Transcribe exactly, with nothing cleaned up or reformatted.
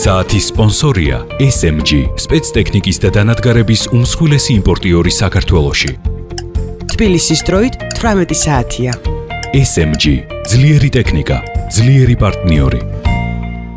საათის სპონსორია S M G, სპეცტექნიკის და დანადგარების უმსხვილესი იმპორტიორი საქართველოში. თბილისის დროით თვრამეტი საათია. S M G, ძლიერი ტექნიკა, ძლიერი პარტნიორი.